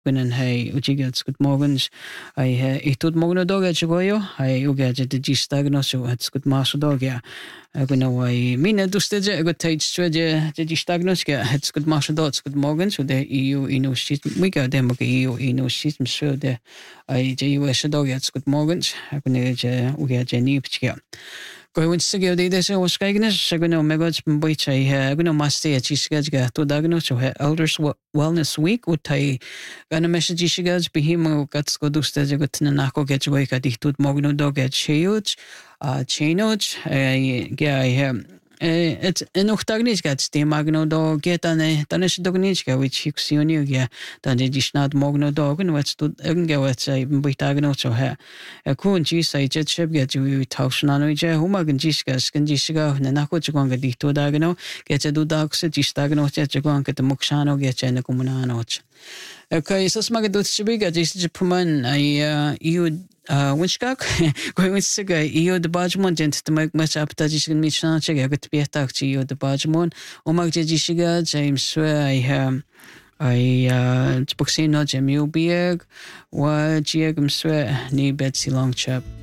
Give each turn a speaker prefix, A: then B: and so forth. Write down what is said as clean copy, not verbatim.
A: Binnen hij ujiget good morgens. Hij tut morgen dag het goyo. Hij uget de gistagno so het good maso dag ja. Gino hij mine dusteje good tijd streje de gistagnos ja het good maso dag good morgens so de EU ino shit we go dem ook EU ino shit so de hij de US dag het good morgens. Gino je uget je niet ja. Going to go this was Kagnes, Sagano Megos, Boichai, Agano Masti, Chisgaga, to Dagno, Elders Wellness Week, would I gonna message Shigas, Behimo, Gatsko Dusta, Gotanako, get away, Kaditut Mogno Dog at Chayuch, Chaynoch, het nog tagnisch gaat stem magno do get dan is het ook niet gaat which ik zie nu ja dan dit is not mogno do en wat doet wat zij bij tagno zo hè koen ji sai jet ship get you tauschen aan je hoe mag je kan je zeggen na goed gewoon dit to dagno get je do dag se ji tagno jet gewoon get moksano get je na komunano okay so smaga do chibiga je puman you Winskak, going with Siga, you the Bajmon, gent to make much appetite in Michan, check out to be attacked to you, the Bajmon, Omag Jishiga, James Swear, I Boxino, Jemu Bieg, Wa Jiagum Swear, Ni Betsy Long Chap.